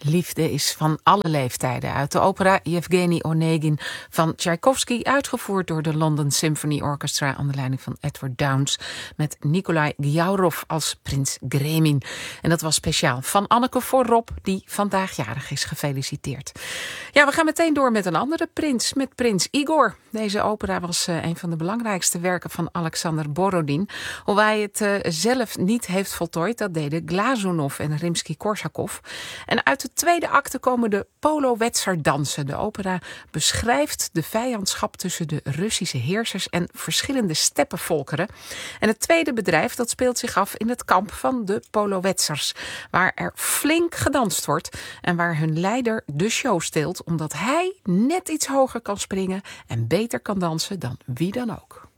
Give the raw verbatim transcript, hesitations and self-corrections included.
Liefde is van alle leeftijden uit de opera Yevgeny Onegin van Tchaikovsky, uitgevoerd door de London Symphony Orchestra onder leiding van Edward Downes met Nikolai Gyaurov als prins Gremin. En dat was speciaal van Anneke voor Rob, die vandaag jarig is. Gefeliciteerd. Ja, we gaan meteen door met een andere prins, met prins Igor. Deze opera was uh, een van de belangrijkste werken van Alexander Borodin. Hoewel hij het uh, zelf niet heeft voltooid, dat deden Glazunov en Rimsky-Korsakov. En uit de tweede acte komen de Polowetzer-dansen. De opera beschrijft de vijandschap tussen de Russische heersers en verschillende steppenvolkeren. En het tweede bedrijf dat speelt zich af in het kamp van de Polowetzers, waar er flink gedanst wordt en waar hun leider de show steelt, omdat hij net iets hoger kan springen en beter kan dansen dan wie dan ook.